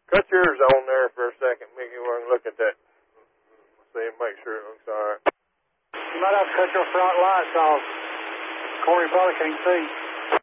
Cut yours on there for a second, Mickey. We're going to look at that. See, make sure it looks all right. You might have to cut your front lights off. Corey probably can't see.